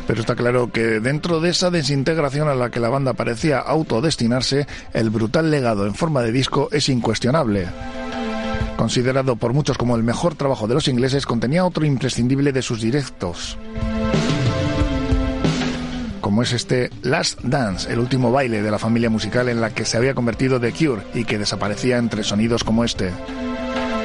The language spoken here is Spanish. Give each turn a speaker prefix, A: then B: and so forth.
A: Pero está claro que dentro de esa desintegración a la que la banda parecía autodestinarse, el brutal legado en forma de disco es incuestionable. Considerado por muchos como el mejor trabajo de los ingleses, contenía otro imprescindible de sus directos, como es este Last Dance, el último baile de la familia musical en la que se había convertido The Cure y que desaparecía entre sonidos como este.